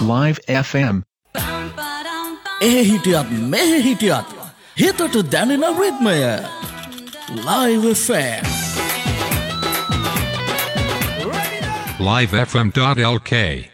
Live FM. එහිටියත් මෙහිටියත් හිතට දැනෙන රිද්මය Live FM. livefm.lk